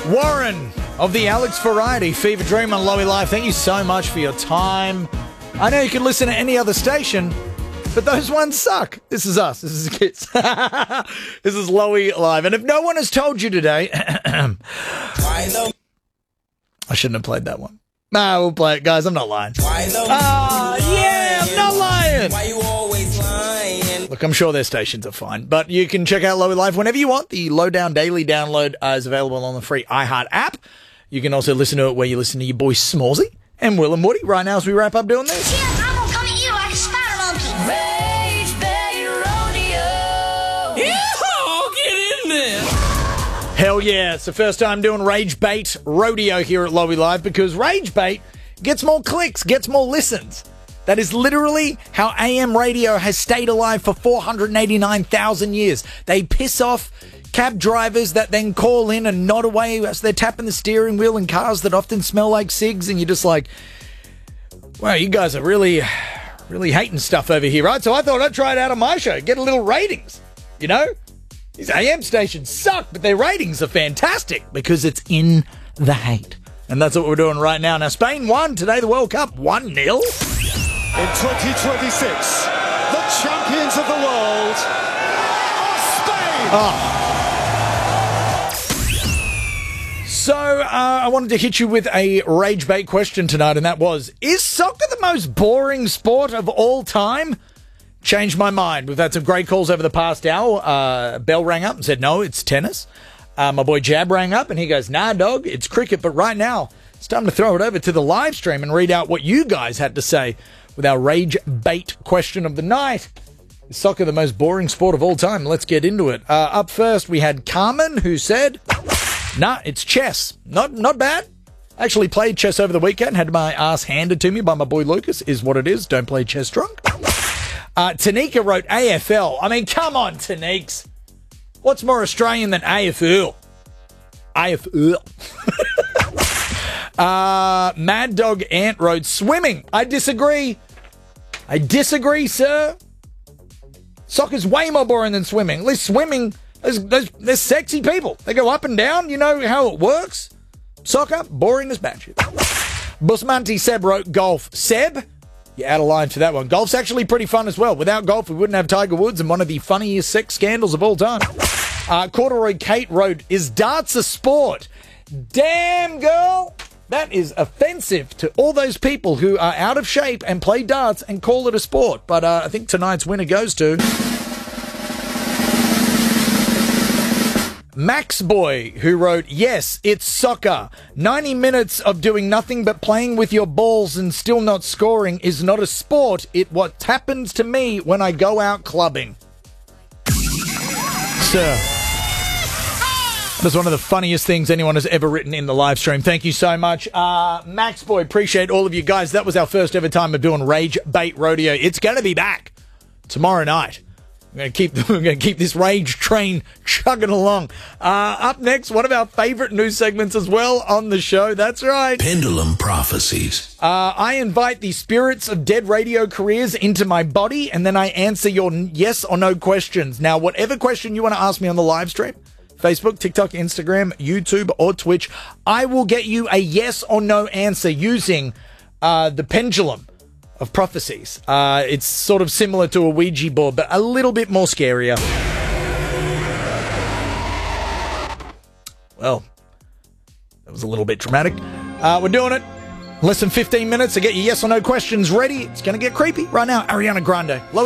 Warren of the Alex Variety Fever Dream on Lowy Live. Thank you so much for your time. I know you can listen to any other station, but those ones suck. This is us. This is Kids. This is Lowy Live. And if no one has told you today, I shouldn't have played that one. Nah, we'll play it, guys. I'm not lying. Yeah, I'm not lying. Why you always lying? Look, I'm sure their stations are fine, but you can check out Lowy Live whenever you want. The Lowdown Daily download is available on the free iHeart app. You can also listen to it where you listen to your boy Smallsy and Will and Woody right now as we wrap up doing this. Yeah, I'm gonna come at you like a spider monkey. Rage Bay Rodeo. Yeah, get in there. Hell yeah, it's the first time doing Rage Bait Rodeo here at Lowy Live because Rage Bait gets more clicks, gets more listens. That is literally how AM radio has stayed alive for 489,000 years. They piss off cab drivers that then call in and nod away as they're tapping the steering wheel in cars that often smell like cigs, and you're just like, wow, you guys are really hating stuff over here, right? So I thought I'd try it out on my show, get a little ratings, you know? These AM stations suck, but their ratings are fantastic because it's in the hate. And that's what we're doing right now. Now, Spain won today, the World Cup, 1-0. In 2026, the champions of the world are Spain! So, I wanted to hit you with a rage bait question tonight, and that was, is soccer the most boring sport of all time? Changed my mind. We've had some great calls over the past hour. Bell rang up and said, no, it's tennis. My boy Jab rang up and he goes, nah, dog, it's cricket. But right now, it's time to throw it over to the live stream and read out what you guys had to say with our rage bait question of the night. Is soccer the most boring sport of all time? Let's get into it. Up first, we had Carmen, who said, nah, it's chess. Not bad. Actually played chess over the weekend. Had my ass handed to me by my boy Lucas, is what it is. Don't play chess drunk. Tanika wrote AFL. I mean, come on, Taneeks. What's more Australian than AFL? AFL. Mad Dog Ant wrote swimming. I disagree. I disagree, sir. Soccer's way more boring than swimming. At least swimming, there's sexy people. They go up and down. You know how it works. Soccer, boring as batshit. Busmanti Seb wrote golf. Seb, you're out of line for that one. Golf's actually pretty fun as well. Without golf, we wouldn't have Tiger Woods and one of the funniest sex scandals of all time. Corduroy Kate wrote, is darts a sport? Damn, girl. That is offensive to all those people who are out of shape and play darts and call it a sport. But I think tonight's winner goes to Max Boy, who wrote, yes, it's soccer. 90 minutes of doing nothing but playing with your balls and still not scoring is not a sport. It what happens to me when I go out clubbing. Sir. That's one of the funniest things anyone has ever written in the live stream. Thank you so much. Max Boy, appreciate all of you guys. That was our first ever time of doing Rage Bait Rodeo. It's going to be back tomorrow night. We're going to keep this rage train chugging along. Up next, one of our favorite news segments as well on the show. That's right. Pendulum Prophecies. I invite the spirits of dead radio careers into my body, and then I answer your yes or no questions. Now, whatever question you want to ask me on the live stream, Facebook, TikTok, Instagram, YouTube, or Twitch, I will get you a yes or no answer using the pendulum of prophecies. It's sort of similar to a Ouija board, but a little bit more scarier. Well, that was a little bit dramatic. We're doing it. Less than 15 minutes to get your yes or no questions ready. It's going to get creepy right now. Ariana Grande.